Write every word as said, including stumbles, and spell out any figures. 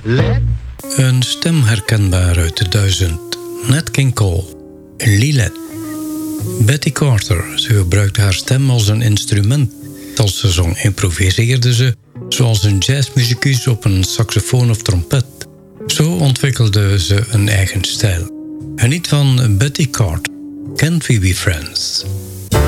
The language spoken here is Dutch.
Let. Een stem herkenbaar uit de duizend. Nat King Cole. Lilet. Betty Carter. Ze gebruikte haar stem als een instrument. Als ze zong improviseerde ze, zoals een jazzmuzikus op een saxofoon of trompet. Zo ontwikkelde ze een eigen stijl. Geniet van Betty Carter. Can't We Be Friends?